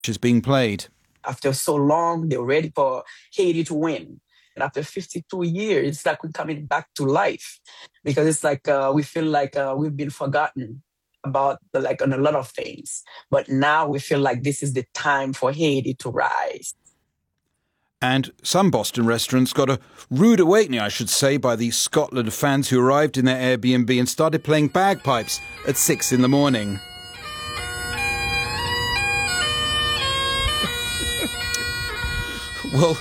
is being played. After so long, they're ready for Haiti to win. And after 52 years, it's like we're coming back to life because it's like we feel like we've been forgotten about on a lot of things. But now we feel like this is the time for Haiti to rise. And some Boston restaurants got a rude awakening, I should say, by the Scotland fans who arrived in their Airbnb and started playing bagpipes at 6 in the morning. Well,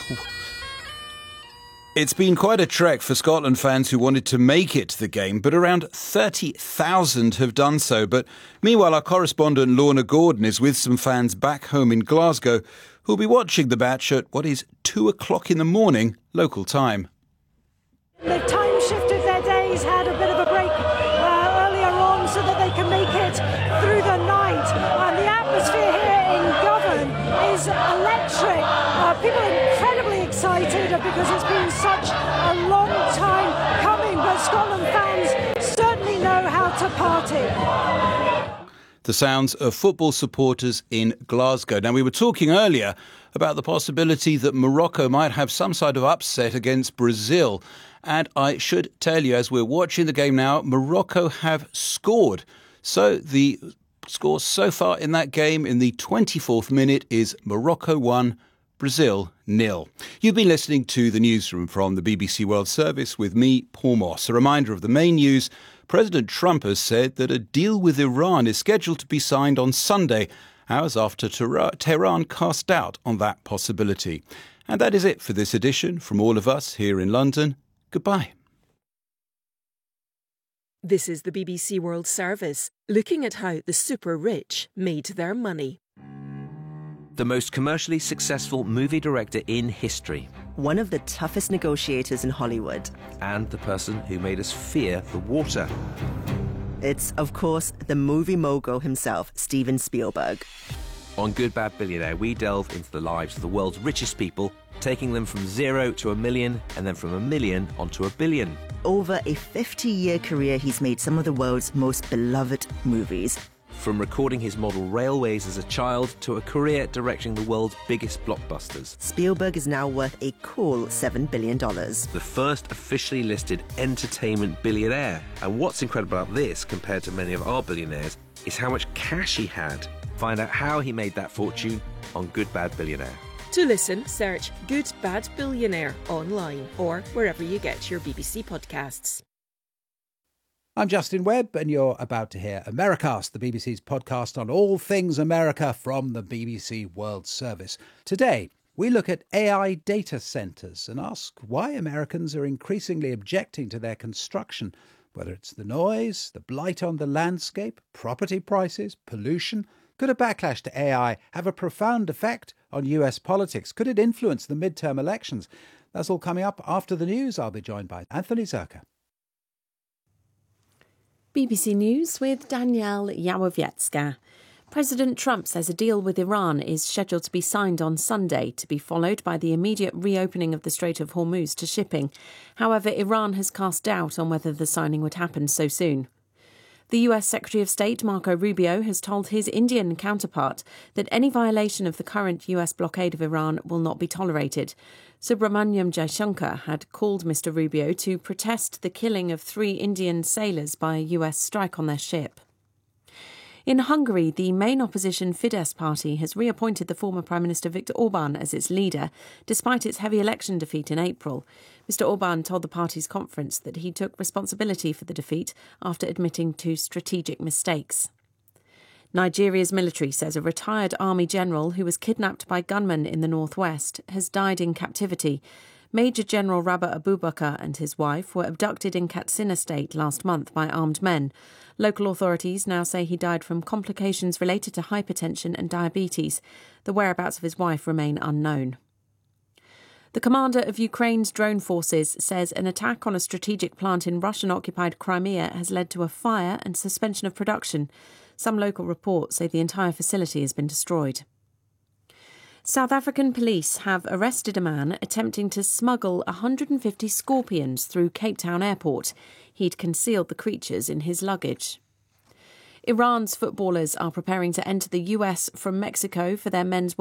it's been quite a trek for Scotland fans who wanted to make it to the game, but around 30,000 have done so. But meanwhile, our correspondent Lorna Gordon is with some fans back home in Glasgow who'll be watching the match at what is 2 o'clock in the morning, local time. They've time shifted their days, had a bit of a break earlier on so that they can make it through the night. And the atmosphere here in Govan is electric. People are incredibly excited because it's been such a long time coming, but Scotland fans certainly know how to party. The sounds of football supporters in Glasgow. Now, we were talking earlier about the possibility that Morocco might have some sort of upset against Brazil. And I should tell you, as we're watching the game now, Morocco have scored. So the score so far in that game in the 24th minute is Morocco 1, Brazil 0. You've been listening to the newsroom from the BBC World Service with me, Paul Moss. A reminder of the main news. President Trump has said that a deal with Iran is scheduled to be signed on Sunday, hours after Tehran cast doubt on that possibility. And that is it for this edition. From all of us here in London, goodbye. This is the BBC World Service, looking at how the super rich made their money. The most commercially successful movie director in history. One of the toughest negotiators in Hollywood. And the person who made us fear the water. It's, of course, the movie mogul himself, Steven Spielberg. On Good Bad Billionaire, we delve into the lives of the world's richest people, taking them from 0 to 1 million, and then from 1 million onto 1 billion. Over a 50-year career, he's made some of the world's most beloved movies. From recording his model railways as a child to a career directing the world's biggest blockbusters. Spielberg is now worth a cool $7 billion. The first officially listed entertainment billionaire. And what's incredible about this, compared to many of our billionaires, is how much cash he had. Find out how he made that fortune on Good Bad Billionaire. To listen, search Good Bad Billionaire online or wherever you get your BBC podcasts. I'm Justin Webb, and you're about to hear Americast, the BBC's podcast on all things America from the BBC World Service. Today, we look at AI data centres and ask why Americans are increasingly objecting to their construction, whether it's the noise, the blight on the landscape, property prices, pollution. Could a backlash to AI have a profound effect on US politics? Could it influence the midterm elections? That's all coming up after the news. I'll be joined by Anthony Zerka. BBC News with Danielle Yawowiecka. President Trump says a deal with Iran is scheduled to be signed on Sunday, to be followed by the immediate reopening of the Strait of Hormuz to shipping. However, Iran has cast doubt on whether the signing would happen so soon. The US Secretary of State Marco Rubio has told his Indian counterpart that any violation of the current US blockade of Iran will not be tolerated. Subramanyam Jaishankar had called Mr. Rubio to protest the killing of 3 Indian sailors by a US strike on their ship. In Hungary, the main opposition Fidesz party has reappointed the former Prime Minister Viktor Orban as its leader, despite its heavy election defeat in April. Mr. Orban told the party's conference that he took responsibility for the defeat after admitting to strategic mistakes. Nigeria's military says a retired army general who was kidnapped by gunmen in the northwest has died in captivity. Major General Rabah Abubakar and his wife were abducted in Katsina State last month by armed men. Local authorities now say he died from complications related to hypertension and diabetes. The whereabouts of his wife remain unknown. The commander of Ukraine's drone forces says an attack on a strategic plant in Russian-occupied Crimea has led to a fire and suspension of production. Some local reports say the entire facility has been destroyed. South African police have arrested a man attempting to smuggle 150 scorpions through Cape Town Airport. He'd concealed the creatures in his luggage. Iran's footballers are preparing to enter the US from Mexico for their men's